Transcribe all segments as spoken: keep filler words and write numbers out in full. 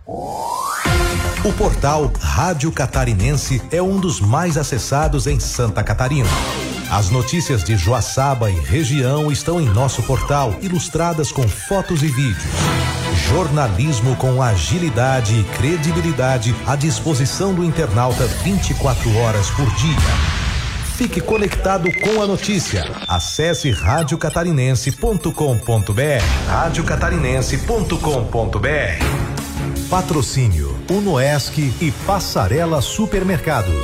O portal Rádio Catarinense é um dos mais acessados em Santa Catarina. As notícias de Joaçaba e região estão em nosso portal, ilustradas com fotos e vídeos. Jornalismo com agilidade e credibilidade à disposição do internauta vinte e quatro horas por dia. Fique conectado com a notícia. Acesse rádio catarinense ponto com ponto br. rádio catarinense ponto com ponto br. Patrocínio Unoesc e Passarela Supermercados.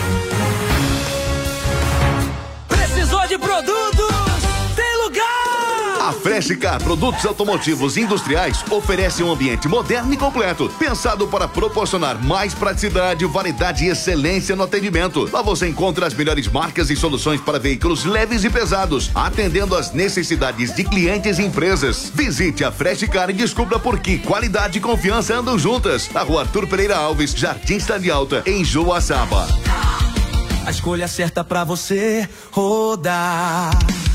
Precisou de produtos? Tem lugar! A Freshcar Produtos Automotivos Industriais oferece um ambiente moderno e completo, pensado para proporcionar mais praticidade, variedade e excelência no atendimento. Lá você encontra as melhores marcas e soluções para veículos leves e pesados, atendendo às necessidades de clientes e empresas. Visite a Freshcar e descubra por que qualidade e confiança andam juntas. Na Rua Arthur Pereira Alves, Jardim Cidade Alta, em Joaçaba. A escolha certa pra você rodar.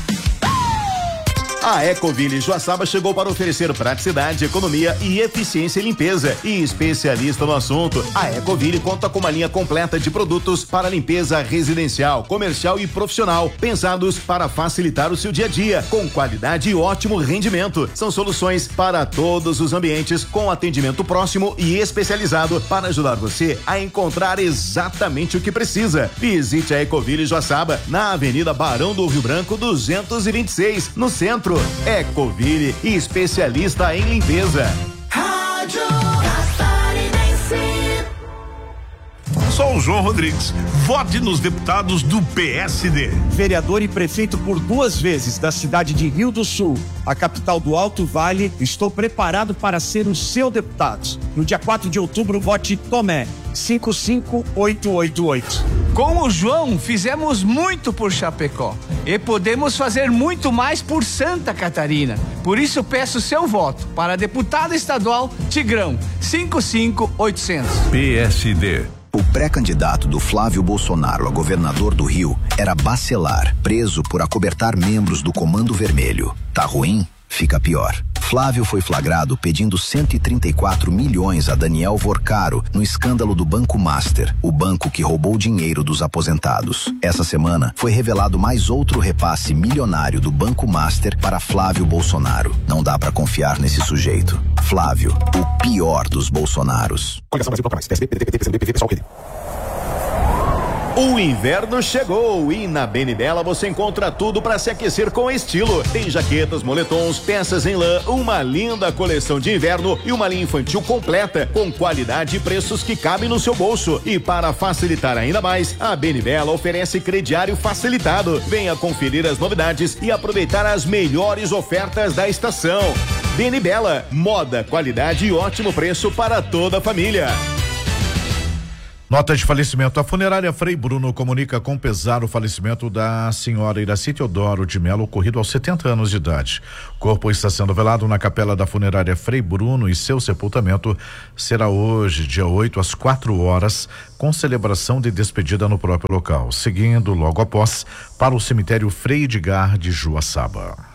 A Ecoville Joaçaba chegou para oferecer praticidade, economia e eficiência em limpeza. E especialista no assunto, a Ecoville conta com uma linha completa de produtos para limpeza residencial, comercial e profissional, pensados para facilitar o seu dia a dia, com qualidade e ótimo rendimento. São soluções para todos os ambientes, com atendimento próximo e especializado para ajudar você a encontrar exatamente o que precisa. Visite a Ecoville Joaçaba na Avenida Barão do Rio Branco duzentos e vinte e seis, no centro. Ecoville, especialista em limpeza. Rádio Catarinense. Sou o João Rodrigues. Vote nos deputados do P S D. Vereador e prefeito por duas vezes da cidade de Rio do Sul, a capital do Alto Vale, estou preparado para ser o seu deputado. No dia quatro de outubro, vote Tomé, cinco cinco oito oito oito. Com o João, fizemos muito por Chapecó e podemos fazer muito mais por Santa Catarina. Por isso, peço seu voto para deputado estadual Tigrão, cinco cinco oito zero zero. P S D. O pré-candidato do Flávio Bolsonaro a governador do Rio era Bacelar, preso por acobertar membros do Comando Vermelho. Tá ruim? Fica pior. Flávio foi flagrado pedindo cento e trinta e quatro milhões a Daniel Vorcaro no escândalo do Banco Master, o banco que roubou dinheiro dos aposentados. Essa semana foi revelado mais outro repasse milionário do Banco Master para Flávio Bolsonaro. Não dá pra confiar nesse sujeito. Flávio, o pior dos Bolsonaros. O inverno chegou e na Benibela você encontra tudo para se aquecer com estilo. Tem jaquetas, moletons, peças em lã, uma linda coleção de inverno e uma linha infantil completa, com qualidade e preços que cabem no seu bolso. E para facilitar ainda mais, a Benibela oferece crediário facilitado. Venha conferir as novidades e aproveitar as melhores ofertas da estação. Benibela, moda, qualidade e ótimo preço para toda a família. Nota de falecimento. A funerária Frei Bruno comunica com pesar o falecimento da senhora Iraci Teodoro de Melo, ocorrido aos setenta anos de idade. O corpo está sendo velado na capela da funerária Frei Bruno e seu sepultamento será hoje, dia oito, às quatro horas, com celebração de despedida no próprio local, seguindo logo após para o cemitério Frei Edgar de Joaçaba.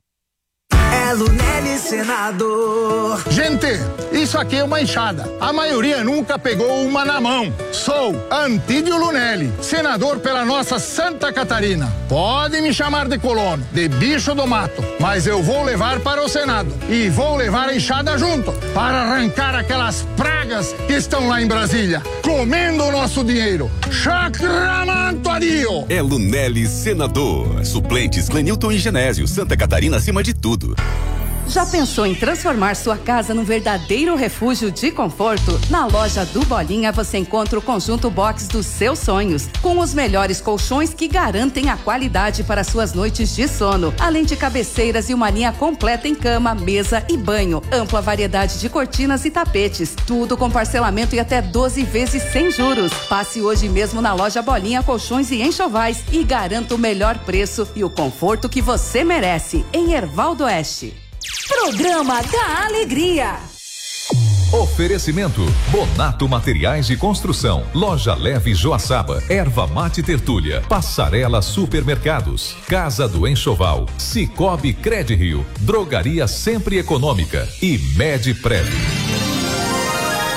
É Lunelli Senador. Gente, isso aqui é uma enxada. A maioria nunca pegou uma na mão. Sou Antídio Lunelli, senador pela nossa Santa Catarina. Pode me chamar de colono, de bicho do mato, mas eu vou levar para o Senado e vou levar a enxada junto para arrancar aquelas pragas que estão lá em Brasília, comendo o nosso dinheiro. Chacramantoadio. É Lunelli Senador. Suplentes Clenilton e Genésio. Santa Catarina acima de tudo. Já pensou em transformar sua casa num verdadeiro refúgio de conforto? Na loja do Bolinha você encontra o conjunto box dos seus sonhos, com os melhores colchões que garantem a qualidade para suas noites de sono, além de cabeceiras e uma linha completa em cama, mesa e banho, ampla variedade de cortinas e tapetes, tudo com parcelamento e até doze vezes sem juros. Passe hoje mesmo na loja Bolinha Colchões e Enxovais e garanta o melhor preço e o conforto que você merece, em Erval do Oeste. Programa da Alegria. Oferecimento: Bonato Materiais de Construção, Loja Leve Joaçaba, Erva Mate Tertúlia, Passarela Supermercados, Casa do Enxoval, Cicobi Credirio, Drogaria Sempre Econômica e Medprev.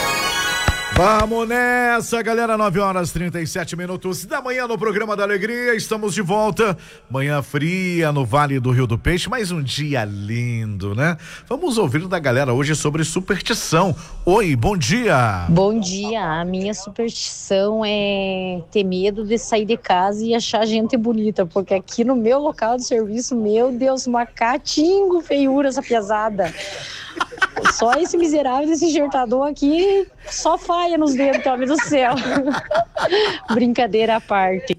Vamos nessa, galera, nove horas e trinta e sete minutos da manhã no programa da Alegria, estamos de volta, manhã fria no Vale do Rio do Peixe, mais um dia lindo, né? Vamos ouvir da galera hoje sobre superstição. Oi, bom dia. Bom dia, a minha superstição é ter medo de sair de casa e achar gente bonita, porque aqui no meu local de serviço, meu Deus, uma catingo feiura essa pesada. Só esse miserável desse enxertador aqui só falha nos dedos, meu Deus do céu. Brincadeira à parte.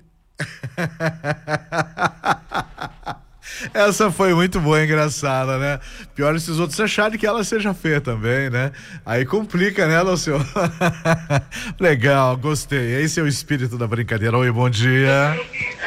Essa foi muito boa, engraçada, né? Pior se os outros acharem que ela seja feia também, né? Aí complica, né, Lucio? Legal, gostei. Esse é o espírito da brincadeira. Oi, bom dia.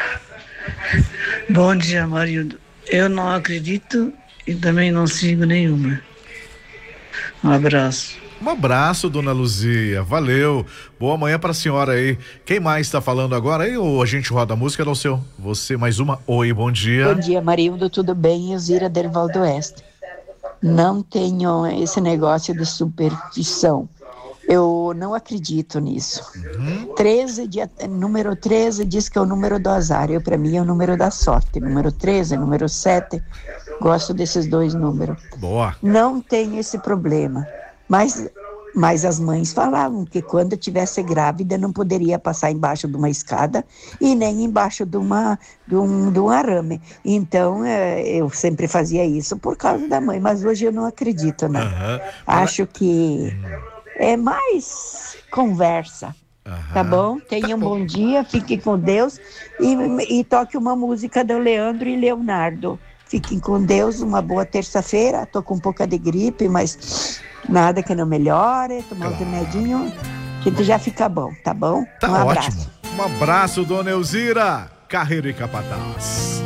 Bom dia, Marildo. Eu não acredito e também não sigo nenhuma. Um abraço. Um abraço, dona Luzia. Valeu. Boa manhã pra senhora aí. Quem mais tá falando agora aí? Ou a gente roda a música, não seu? Você, mais uma. Oi, bom dia. Bom dia, Marildo. Tudo bem? Elzira Derval do Oeste. Não tenho esse negócio de superstição. Eu não acredito nisso. Uhum. treze, dia, número treze diz que é o número do azar. Eu, pra mim, é o número da sorte. Número treze, número sete. Gosto desses dois números. Boa. Não tenho esse problema. Mas, mas as mães falavam que quando eu tivesse grávida não poderia passar embaixo de uma escada e nem embaixo de, uma, de, um, de um arame. Então, é, eu sempre fazia isso por causa da mãe. Mas hoje eu não acredito, não. Uhum. Acho que é mais conversa. Uhum. Tá bom? Tenha um bom dia, fique com Deus e, e toque uma música do Leandro e Leonardo. Fiquem com Deus, uma boa terça-feira. Tô com um pouco de gripe, mas nada que não melhore. Tomar um remedinho, que já fica bom, tá bom? Tá um abraço. Ótimo. Um abraço, dona Elzira. Carreiro e Capataz.